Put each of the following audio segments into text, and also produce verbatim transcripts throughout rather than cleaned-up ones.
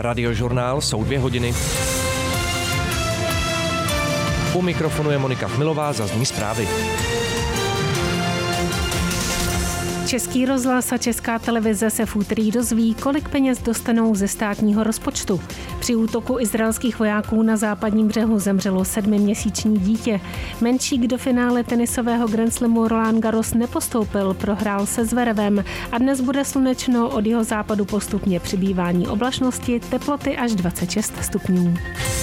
Radiožurnál jsou dvě hodiny. U mikrofonu je Monika Chmilová, zazní zprávy. Český rozhlas a Česká televize se v úterý dozví, kolik peněz dostanou ze státního rozpočtu. Při útoku izraelských vojáků na západním břehu zemřelo sedmiměsíční dítě. Menšík do finále tenisového Grand Slamu Roland Garros nepostoupil, prohrál se Zverevem a dnes bude slunečno, od jeho západu postupně přibývání oblačnosti, teploty až dvacet šest stupňů.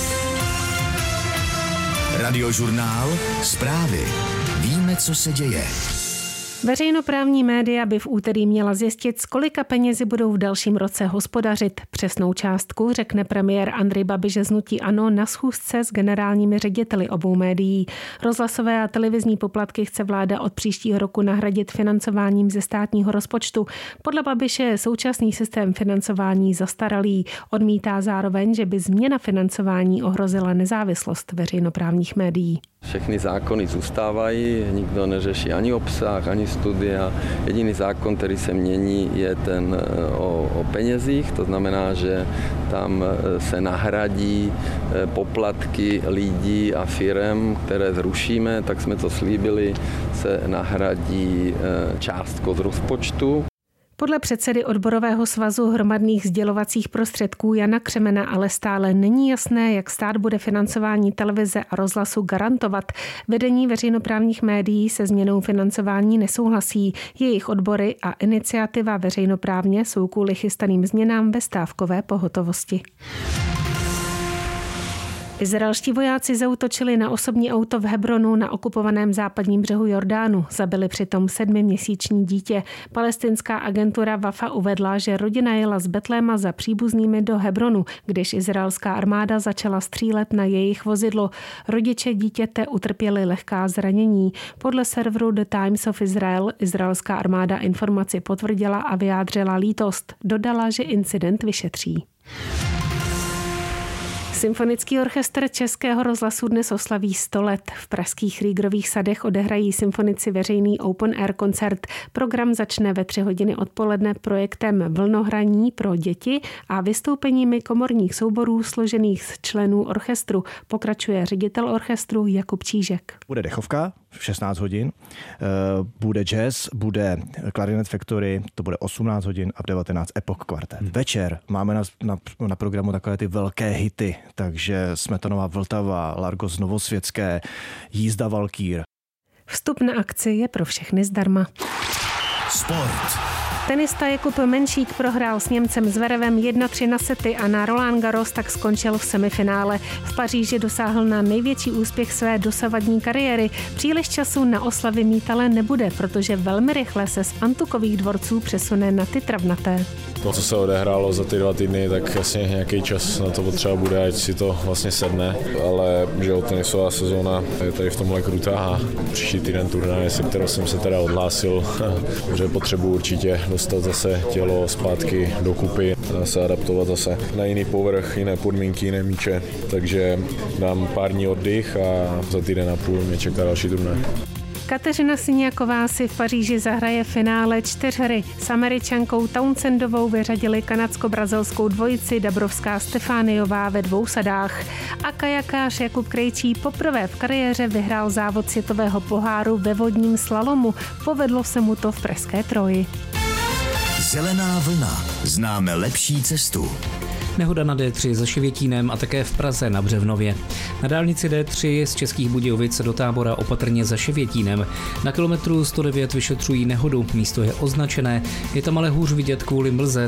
Radiožurnál, zprávy. Víme, co se děje. Veřejnoprávní média by v úterý měla zjistit, s kolika penězi budou v dalším roce hospodařit. Přesnou částku řekne premiér Andrej Babiš z hnutí ANO na schůzce s generálními řediteli obou médií. Rozhlasové a televizní poplatky chce vláda od příštího roku nahradit financováním ze státního rozpočtu. Podle Babiše je současný systém financování zastaralý. Odmítá zároveň, že by změna financování ohrozila nezávislost veřejnoprávních médií. Všechny zákony zůstávají, nikdo neřeší ani obsah, ani studia. Jediný zákon, který se mění, je ten o, o penězích, to znamená, že tam se nahradí poplatky lidí a firem, které zrušíme, tak jsme to slíbili, se nahradí částkou z rozpočtu. Podle předsedy odborového svazu hromadných sdělovacích prostředků Jana Křemena ale stále není jasné, jak stát bude financování televize a rozhlasu garantovat. Vedení veřejnoprávních médií se změnou financování nesouhlasí. Jejich odbory a iniciativa veřejnoprávně jsou kvůli chystaným změnám ve stávkové pohotovosti. Izraelští vojáci zaútočili na osobní auto v Hebronu na okupovaném západním břehu Jordánu. Zabili přitom sedmiměsíční dítě. Palestinská agentura Wafa uvedla, že rodina jela z Betléma za příbuznými do Hebronu, když izraelská armáda začala střílet na jejich vozidlo. Rodiče dítěte utrpěli lehká zranění. Podle serveru The Times of Israel izraelská armáda informaci potvrdila a vyjádřila lítost. Dodala, že incident vyšetří. Symfonický orchestr Českého rozhlasu dnes oslaví sto let. V pražských Rýgrových sadech odehrají symfonici veřejný open air koncert. Program začne ve tři hodiny odpoledne projektem Vlnohraní pro děti a vystoupeními komorních souborů složených z členů orchestru. Pokračuje ředitel orchestru Jakub Čížek. Bude dechovka v šestnáct hodin, bude jazz, bude Clarinet Factory, to bude osmnáct hodin a v devatenáct Epoch kvartet. Večer máme na, na, na programu takové ty velké hity, takže Smetanova Vltava, Largos Novosvětské, Jízda Valkýr. Vstup na akci je pro všechny zdarma. Sport. Tenista Jakub Menšík prohrál s Němcem Zverevem jedna tři na sety a na Roland Garros tak skončil v semifinále. V Paříži dosáhl na největší úspěch své dosavadní kariéry. Příliš času na oslavy mít ale nebude, protože velmi rychle se z antukových dvorců přesune na ty travnaté. To, co se odehrálo za ty dva týdny, tak jasně nějaký čas na to potřeba bude, ať si to vlastně sedne, ale že jo, tenisová sezóna je tady v tomhle krutá a příští týden turnaje, se kterou jsem se teda odhlásil, že potřebuji určitě dostat zase tělo zpátky dokupy, se adaptovat zase na jiný povrch, jiné podmínky, jiné míče, takže dám pár dní oddych a za týden a půl mě čeká další turnaj. Kateřina Syniaková si v Paříži zahraje finále čtyřhry. S Američankou Townsendovou vyřadili kanadsko-brazilskou dvojici Dabrovská Stefániová ve dvou sadách. A kajakář Jakub Krejčí poprvé v kariéře vyhrál závod světového poháru ve vodním slalomu. Povedlo se mu to v pražské Troji. Zelená vlna. Známe lepší cestu. Nehoda na D tři za Ševětínem a také v Praze na Břevnově. Na dálnici D tři z Českých Budějovic do Tábora opatrně za Ševětínem. Na kilometru sto devět vyšetřují nehodu, místo je označené, je tam ale hůř vidět kvůli mlze,